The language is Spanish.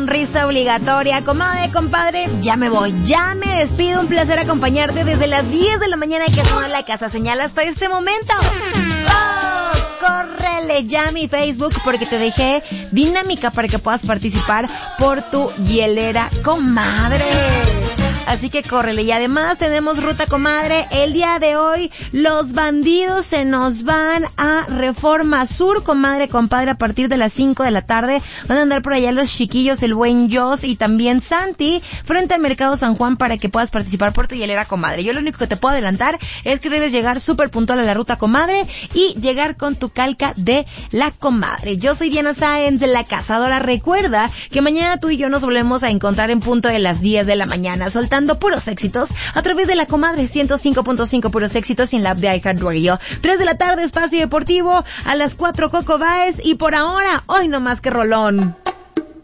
sonrisa obligatoria. Comadre, compadre, ya me voy, ya me despido. Un placer acompañarte desde las 10 de la mañana que sonó la casa señal hasta este momento. ¡Oh! Córrele ya a mi Facebook porque te dejé dinámica para que puedas participar por tu hielera, comadre. Así que córrele. Y además tenemos ruta, comadre. El día de hoy los bandidos se nos van a Reforma Sur, comadre, compadre, a partir de las 5 de la tarde. Van a andar por allá los chiquillos, el buen Jos y también Santi, frente al Mercado San Juan para que puedas participar por tu hielera, comadre. Yo lo único que te puedo adelantar es que debes llegar súper puntual a la ruta, comadre, y llegar con tu calca de la comadre. Yo soy Diana Sáenz de La Cazadora. Recuerda que mañana tú y yo nos volvemos a encontrar en punto de las 10 de la mañana, soltando puros éxitos a través de la comadre 105.5, puros éxitos, y en la app de iHeartRadio. 3 de la tarde, Espacio Deportivo, a las 4 Coco Báez, y por ahora, hoy no más que rolón.